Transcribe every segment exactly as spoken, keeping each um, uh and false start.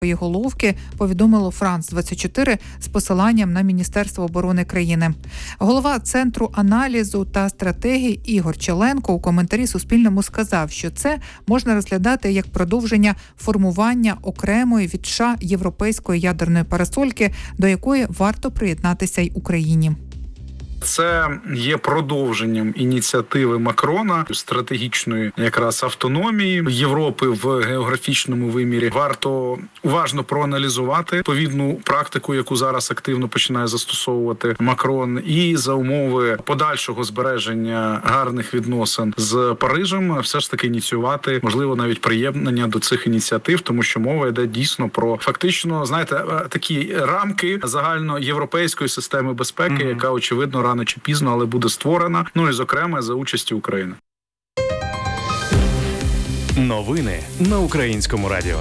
головки, повідомило Франс двадцять чотири з посиланням на Міністерство оборони країни. Голова Центру аналізу та стратегії Ігор Челенко у коментарі Суспільному сказав, що це можна розглядати як продовження формування окремої від США європейської ядерної парасольки, до якої варто приєднатися й Україні. Це є продовженням ініціативи Макрона стратегічної якраз автономії Європи в географічному вимірі. Варто уважно проаналізувати відповідну практику, яку зараз активно починає застосовувати Макрон, і за умови подальшого збереження гарних відносин з Парижем все ж таки ініціювати, можливо, навіть приєднання до цих ініціатив, тому що мова йде дійсно про фактично, знаєте, такі рамки загальноєвропейської системи безпеки, mm-hmm. яка, очевидно, рано чи пізно, але буде створена, ну і, зокрема, за участі України. Новини на Українському радіо.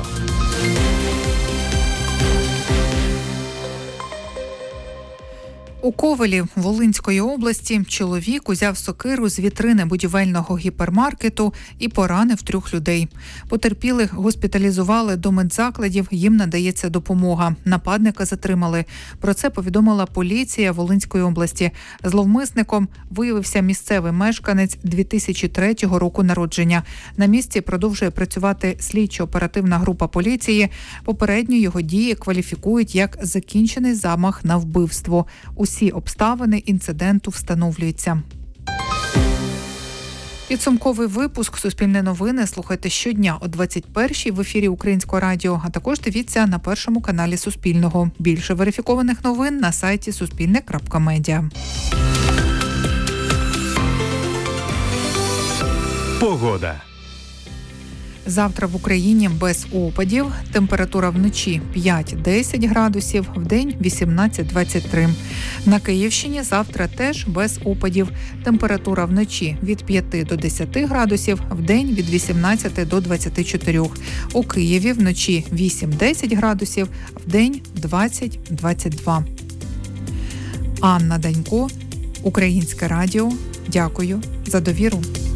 У Ковелі Волинської області чоловік узяв сокиру з вітрини будівельного гіпермаркету і поранив трьох людей. Потерпілих госпіталізували до медзакладів, їм надається допомога. Нападника затримали. Про це повідомила поліція Волинської області. Зловмисником виявився місцевий мешканець дві тисячі третього року народження. На місці продовжує працювати слідчо-оперативна група поліції. Попередньо його дії кваліфікують як закінчений замах на вбивство. Усі обставини інциденту встановлюються. Підсумковий випуск «Суспільне новини» слухайте щодня о двадцять першій в ефірі Українського радіо, а також дивіться на першому каналі Суспільного. Більше верифікованих новин на сайті суспільне крапка медіа. Погода. Завтра в Україні без опадів. Температура вночі п'ять-десять градусів, вдень вісімнадцять-двадцять три. На Київщині завтра теж без опадів. Температура вночі від п'яти до десяти градусів, вдень від вісімнадцяти до двадцяти чотирьох. У Києві вночі вісім-десять градусів, вдень двадцять-двадцять два. Анна Данько, Українське радіо. Дякую за довіру.